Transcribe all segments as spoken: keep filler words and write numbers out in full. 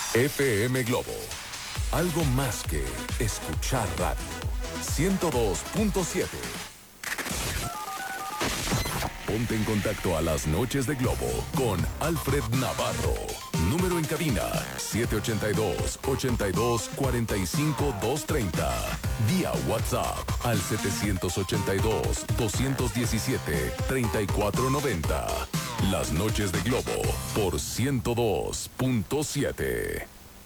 F M Globo. Algo más que escuchar radio. ciento dos punto siete. Ponte en contacto a las noches de Globo con Alfred Navarro. Número en cabina siete ocho dos, ocho dos, cuatro cinco, dos tres cero. Vía WhatsApp al siete ocho dos, dos uno siete, tres cuatro nueve cero. Las noches de Globo por ciento dos punto siete.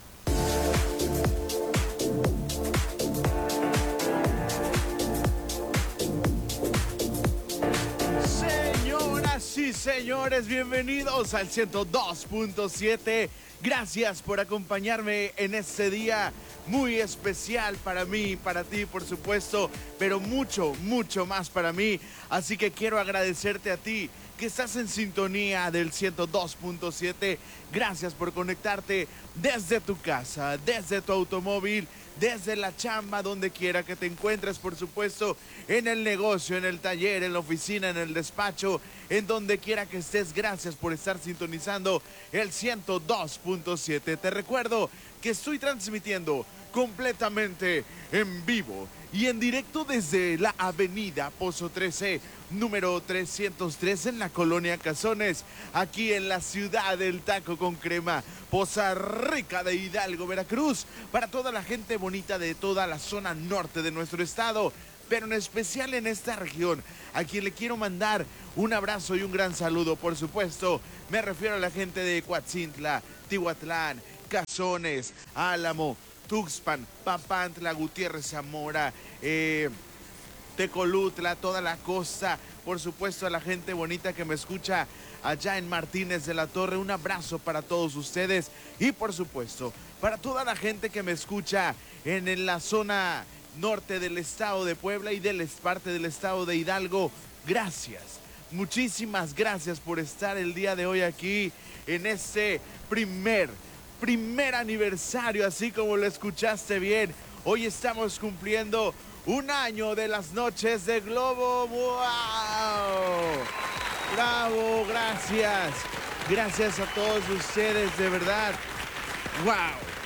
Sí, señores, bienvenidos al ciento dos punto siete. Gracias por acompañarme en este día muy especial para mí, para ti, por supuesto, pero mucho, mucho más para mí. Así que quiero agradecerte a ti que estás en sintonía del ciento dos punto siete. Gracias por conectarte desde tu casa, desde tu automóvil, desde la chamba, donde quiera que te encuentres, por supuesto, en el negocio, en el taller, en la oficina, en el despacho, en donde quiera que estés. Gracias por estar sintonizando el ciento dos punto siete. Te recuerdo que estoy transmitiendo completamente en vivo y en directo desde la avenida Pozo trece, número trescientos tres, en la colonia Cazones, aquí en la ciudad del taco con crema, Poza Rica de Hidalgo, Veracruz, para toda la gente bonita de toda la zona norte de nuestro estado, pero en especial en esta región, a quien le quiero mandar un abrazo y un gran saludo, por supuesto. Me refiero a la gente de Coatzintla, Tihuatlán, Cazones, Álamo, Tuxpan, Papantla, Gutiérrez, Zamora, eh, Tecolutla, toda la costa, por supuesto a la gente bonita que me escucha allá en Martínez de la Torre. Un abrazo para todos ustedes y por supuesto para toda la gente que me escucha en, en la zona norte del estado de Puebla y de la parte del estado de Hidalgo. Gracias, muchísimas gracias por estar el día de hoy aquí en este primer primer aniversario, así como lo escuchaste bien. Hoy estamos cumpliendo un año de las noches de Globo. ¡Wow! ¡Bravo! Gracias. Gracias a todos ustedes, de verdad. ¡Wow!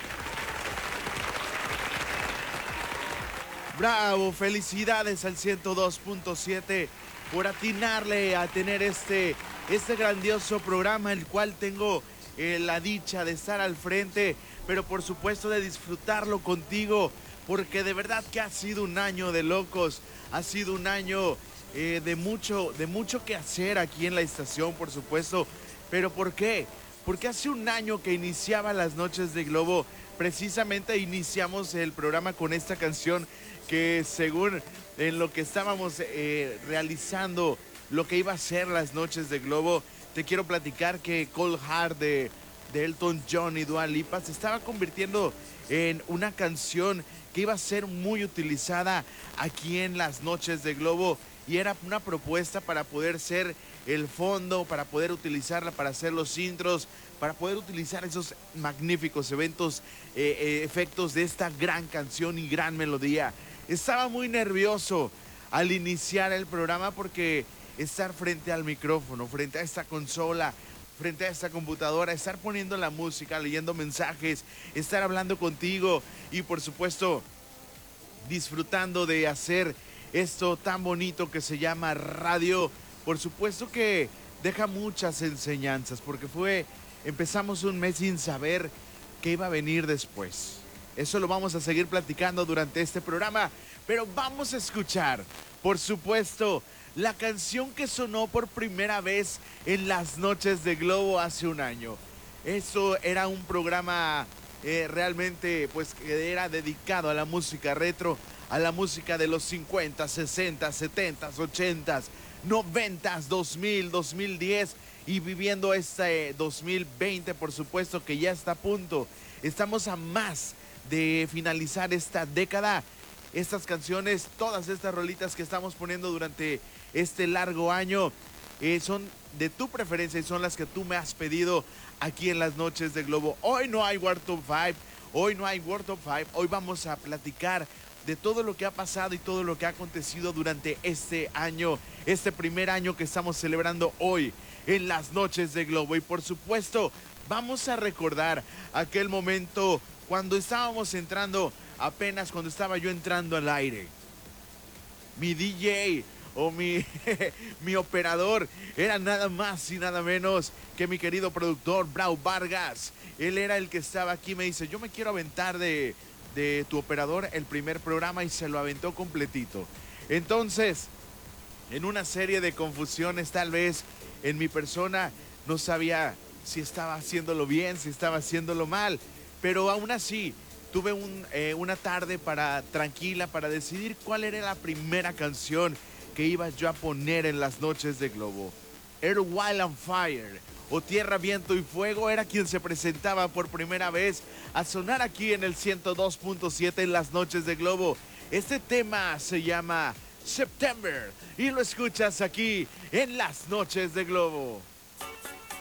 ¡Bravo! Felicidades al ciento dos punto siete por atinarle a tener este, este grandioso programa, el cual tengo Eh, la dicha de estar al frente, pero por supuesto de disfrutarlo contigo, porque de verdad que ha sido un año de locos, ha sido un año eh, de mucho, de mucho que hacer aquí en la estación, por supuesto. ¿Pero por qué? Porque hace un año que iniciaba las noches de Globo, precisamente iniciamos el programa con esta canción que, según en lo que estábamos eh, realizando, lo que iba a ser las noches de Globo, te quiero platicar que Cold Heart de, de Elton John y Dua Lipa se estaba convirtiendo en una canción que iba a ser muy utilizada aquí en las noches de Globo, y era una propuesta para poder ser el fondo, para poder utilizarla para hacer los intros, para poder utilizar esos magníficos eventos, eh, eh, efectos de esta gran canción y gran melodía. Estaba muy nervioso al iniciar el programa porque estar frente al micrófono, frente a esta consola, frente a esta computadora, estar poniendo la música, leyendo mensajes, estar hablando contigo y por supuesto disfrutando de hacer esto tan bonito que se llama radio, por supuesto que deja muchas enseñanzas, porque fue, empezamos un mes sin saber qué iba a venir después. Eso lo vamos a seguir platicando durante este programa, pero vamos a escuchar, por supuesto, la canción que sonó por primera vez en las noches de Globo hace un año. Eso era un programa eh, realmente pues que era dedicado a la música retro, a la música de los cincuenta, sesenta, setenta, ochenta, noventa, dos mil, dos mil diez y viviendo este dos mil veinte, por supuesto que ya está a punto. Estamos a más de finalizar esta década. Estas canciones, todas estas rolitas que estamos poniendo durante este largo año eh, son de tu preferencia y son las que tú me has pedido aquí en las noches de Globo. Hoy no hay World Top cinco, hoy no hay World Top cinco, hoy vamos a platicar de todo lo que ha pasado y todo lo que ha acontecido durante este año, este primer año que estamos celebrando hoy en las noches de Globo. Y por supuesto, Vamos a recordar aquel momento cuando estábamos entrando, apenas cuando estaba yo entrando al aire. Mi D J o mi, mi operador era nada más y nada menos que mi querido productor Brau Vargas. Él era el que estaba aquí, me dice, yo me quiero aventar de, de tu operador el primer programa, y se lo aventó completito. Entonces, en una serie de confusiones tal vez en mi persona, no sabía si estaba haciéndolo bien, si estaba haciéndolo mal, pero aún así tuve un, eh, una tarde para, tranquila para decidir cuál era la primera canción que iba yo a poner en las noches de Globo. Air, Wild and Fire o Tierra, Viento y Fuego era quien se presentaba por primera vez a sonar aquí en el ciento dos punto siete en las noches de Globo. Este tema se llama September y lo escuchas aquí en las noches de Globo.